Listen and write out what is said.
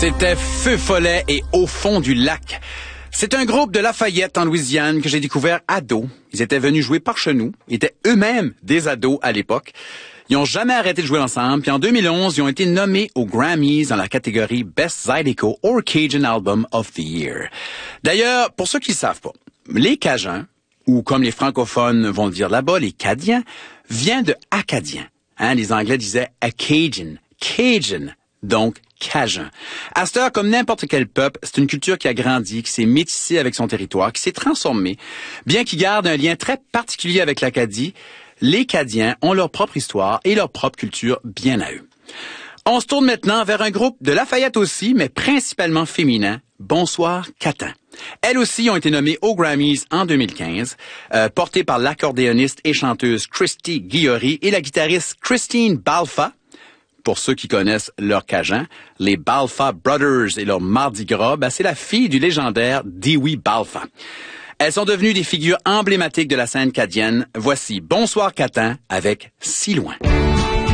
C'était Feu Follet et Au fond du lac. C'est un groupe de Lafayette en Louisiane que j'ai découvert ado. Ils étaient venus jouer par chez nous. Ils étaient eux-mêmes des ados à l'époque. Ils ont jamais arrêté de jouer ensemble. Puis en 2011, ils ont été nommés aux Grammys dans la catégorie Best Zydeco or Cajun Album of the Year. D'ailleurs, pour ceux qui ne savent pas, les Cajuns, ou comme les francophones vont le dire là-bas, les Cadiens, viennent de Acadien. Les Anglais disaient Acadian, Cajun, donc Cajun. À cette heure, comme n'importe quel peuple, c'est une culture qui a grandi, qui s'est métissée avec son territoire, qui s'est transformée. Bien qu'ils gardent un lien très particulier avec l'Acadie, les Cadiens ont leur propre histoire et leur propre culture bien à eux. On se tourne maintenant vers un groupe de Lafayette aussi, mais principalement féminin, Bonsoir Catin. Elles aussi ont été nommées aux Grammys en 2015, portées par l'accordéoniste et chanteuse Christy Guillory et la guitariste Christine Balfa. Pour ceux qui connaissent leur Cajun, les Balfa Brothers et leur Mardi Gras, c'est la fille du légendaire Dewey Balfa. Elles sont devenues des figures emblématiques de la scène cadienne. Voici Bonsoir Catin avec Si loin.